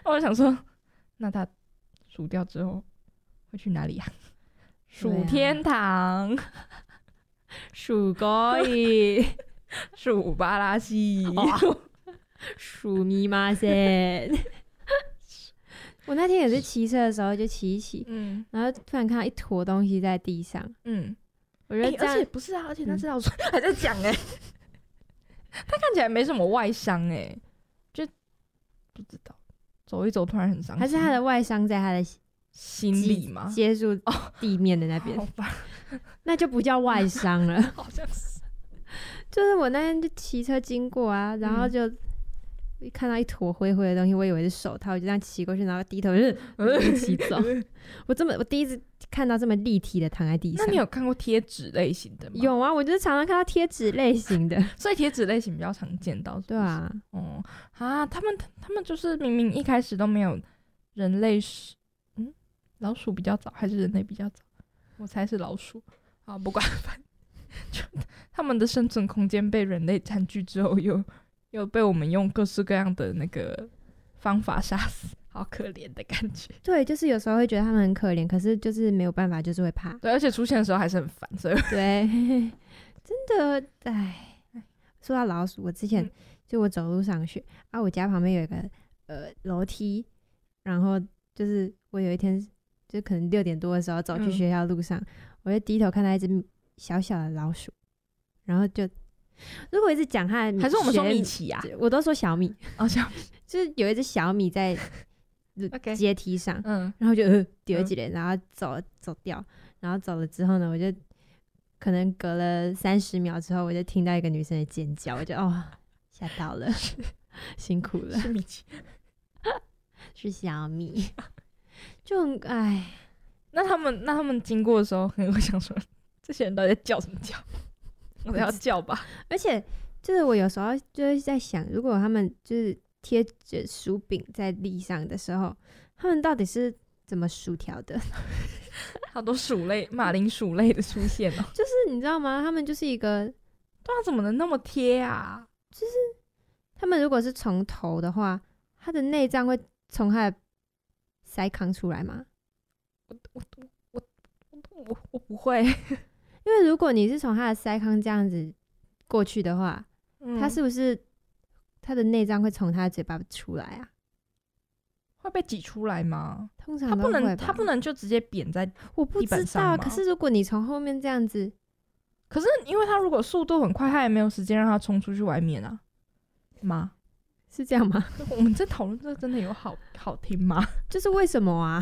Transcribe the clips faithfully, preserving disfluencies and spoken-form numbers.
我想说，那他数掉之后会去哪里啊？数天堂， 数高一， 数巴拉西， 数密码线。我那天也是骑车的时候就骑一骑，嗯，然后突然看到一坨东西在地上，嗯，我觉得这样、 欸、而且不是啊，而且他知道说、嗯、还在讲哎、欸，他看起来没什么外伤哎、欸，就不知道走一走突然很伤心， 还是他的外伤在他的心里吗？ 接触地面的那边， 哦、 那就不叫外伤了， 好像是。 就是我那天就骑车经过啊，然后就。嗯一看到一坨灰灰的东西，我以为是手套，我就这样骑过去，然后低头就骑走。我这么我第一次看到这么立体的躺在地上。 那你有看过贴纸类型的吗？ 有啊，我就是常常看到贴纸类型的， 所以贴纸类型比较常见到是不是。 对啊， 哦啊，他们他们就是明明一开始都没有人类是，嗯，老鼠比较早还是人类比较早？我猜是老鼠。好，不管，反正就他们的生存空间被人类占据之后又。又被我们用各式各样的那个方法杀死，好可怜的感觉。 对，就是有时候会觉得他们很可怜，可是就是没有办法，就是会怕。 对，而且出现的时候还是很烦，所以对，真的，哎，说到老鼠，我之前、嗯、就我走路上学啊，我家旁边有一个呃楼梯，然后就是我有一天就可能六点多的时候走去学校路上，嗯、我就低头看到一只小小的老鼠，然后就。如果一直讲它的， 还是我们说米奇啊？ 我都说小米哦，小米就是有一只小米在阶梯上，嗯，然后就丢起来，然后走走掉，然后走了之后呢，我就可能隔了三十秒之后，我就听到一个女生的尖叫，我就哦吓到了，辛苦了， 是米奇， 是小米，就很哎， 那他们那他们经过的时候，可能会想说，这些人到底在叫什么叫？我要叫吧， 而且就是我有时候就是在想，如果他们就是贴着薯饼在地上的时候，他们到底是怎么薯条的？ 好多薯类、马铃薯类的出现哦。 就是你知道吗？他们就是一个， 对啊，怎么能那么贴啊？ 就是他们如果是从头的话，他的内脏会从他的腮康出来吗？ 我我我我我我不会。 因为如果你是从他的腮康这样子过去的话，嗯、他是不是他的内脏会从他的嘴巴出来啊？ 会被挤出来吗？ 通常他不能，他不能就直接扁在地板上吗？ 我不知道。可是如果你从后面这样子， 可是因为他如果速度很快，他也没有时间让他冲出去外面啊？吗？ 是这样吗？ 我们在讨论这个真的有好好听吗？ 就是为什么啊？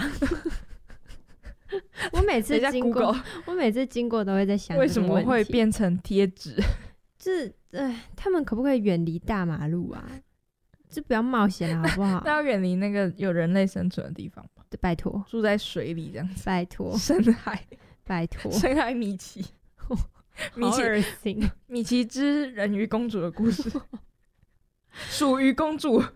我每次经过，我每次经过都会在想， 为什么会变成贴纸？ 就是，哎，他们可不可以远离大马路啊？就不要冒险了，好不好？ 那要远离那个有人类生存的地方吗？ 拜托， 住在水里这样子， 拜托， 深海， 拜托， 深海米奇， 米奇，好恶心！ 米奇之人鱼公主的故事，属于公主哦，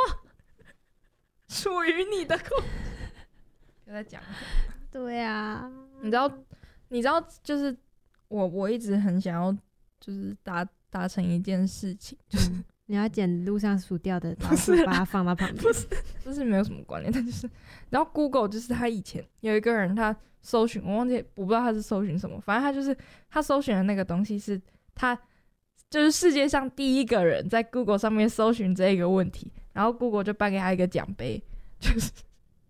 属于你的公主，又在讲。 对啊， 你知道，你知道，就是我，我一直很想要，就是达达成一件事情，就是、 嗯、你要捡路上数掉的老鼠，把它放到旁边。 不是，这是没有什么关联，但就是，然后 Google 就是他以前有一个人，他搜寻，我忘记，我不知道他是搜寻什么，反正他就是他搜寻的那个东西是他就是世界上第一个人在 Google 上面搜寻这个问题，然后 Google 就颁给他一个奖杯，就是。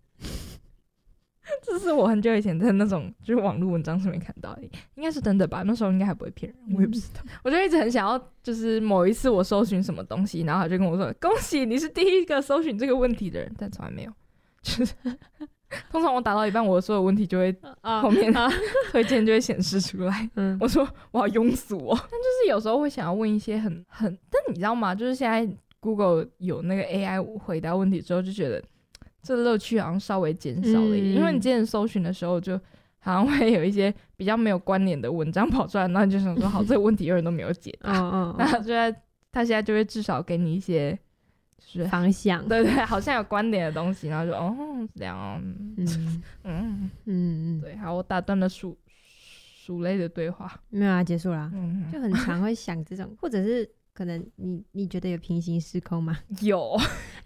这是我很久以前在那种就是网络文章上面看到的，应该是真的吧？那时候应该还不会骗人，我也不知道。嗯、我就一直很想要，就是某一次我搜寻什么东西，然后他就跟我说：“恭喜你是第一个搜寻这个问题的人。”但从来没有。就是通常我打到一半，我所有问题就会后面推荐就会显示出来。嗯，我说我好庸俗哦。但就是有时候会想要问一些很很，但你知道吗？就是现在 Google 有那个 A I 回答问题之后，就觉得。这乐趣好像稍微减少了一点、嗯、因为你之前搜寻的时候就好像会有一些比较没有关联的文章跑出来，然后你就想说好这个问题永远都没有解答那他就在他现在就会至少给你一些就是方向， 对对，好像有关联的东西，然后就哦这样哦嗯嗯嗯对，好，我打断了鼠鼠类的对话， 没有啊，结束啦、嗯、就很常会想这种或者是可能你你觉得有平行时空吗？ 有